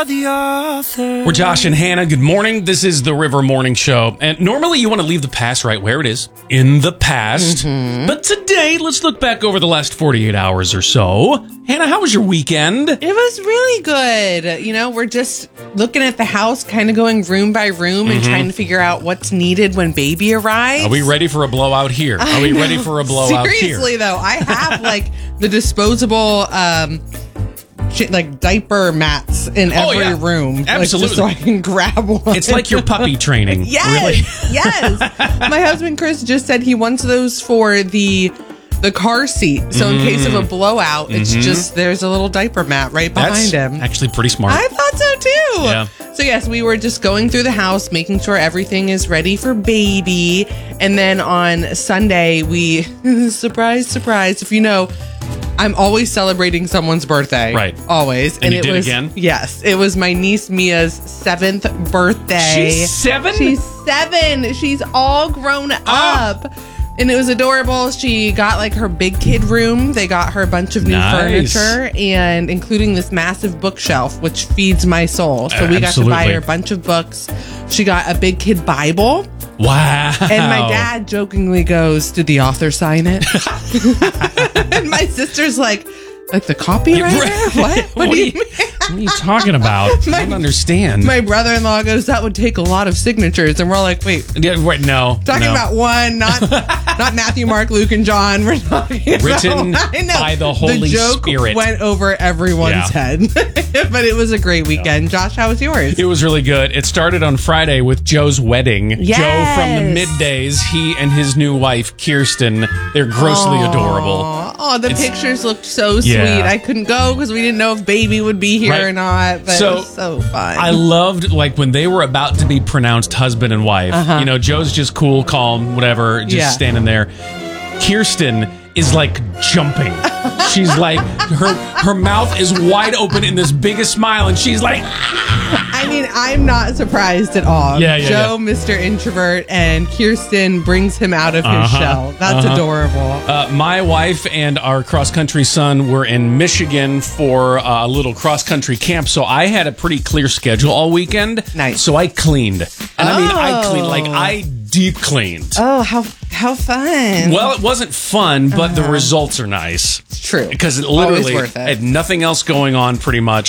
We're Josh and Hannah. Good morning. This is the River Morning Show. And normally you want to leave the past right where it is, in the past. Mm-hmm. But today, let's look back over the last 48 hours or so. Hannah, how was your weekend? It was really good. You know, we're just looking at the house, kind of going room by room and trying to figure out what's needed when baby arrives. Are we ready for a blowout here? Are we ready for a blowout here? Seriously, though, I have like the disposable like diaper mats in every room. Absolutely. Like, just so I can grab one. It's like your puppy training. Yes. Really. Yes. My husband Chris just said he wants those for the car seat. So in case of a blowout, it's just there's a little diaper mat right behind him. Actually pretty smart. I thought so too. Yeah. So yes, we were just going through the house, making sure everything is ready for baby. And then on Sunday, we surprise, if you know, I'm always celebrating someone's birthday. Right. Always. And you did again? Yes. It was my niece Mia's 7th birthday. She's 7? She's 7. She's all grown up. And it was adorable. She got like her big kid room. They got her a bunch of new furniture, and including this massive bookshelf, which feeds my soul. So we got to buy her a bunch of books. She got a big kid Bible. Wow. And my dad jokingly goes, "Did the author sign it?" And my sister's like the copywriter? What do you mean? What are you talking about? I don't understand. My brother-in-law goes, "That would take a lot of signatures." And we're all like, wait, no. Talking about one, not Matthew, Mark, Luke, and John. We're talking Written about, by the Holy the joke Spirit. Went over everyone's head. But it was a great weekend. Josh, how was yours? It was really good. It started on Friday with Joe's wedding. Yes. Joe from the middays, he and his new wife, Kirsten, they're grossly adorable. Oh, the pictures looked so sweet. I couldn't go because we didn't know if baby would be here or not, but it was so fun. I loved like when they were about to be pronounced husband and wife. You know, Joe's just cool, calm, whatever, just standing there. Kirsten is like jumping. She's like her mouth is wide open in this biggest smile, and she's like, I mean, I'm not surprised at all. Joe, Mr. Introvert, and Kirsten brings him out of his shell. That's adorable. My wife and our cross-country son were in Michigan for a little cross-country camp, so I had a pretty clear schedule all weekend. Nice. So I cleaned. And I mean, I cleaned, like I deep cleaned. Oh, how fun. Well, it wasn't fun, but the results are nice. It's true. Because it literally worth it. had nothing else going on pretty much.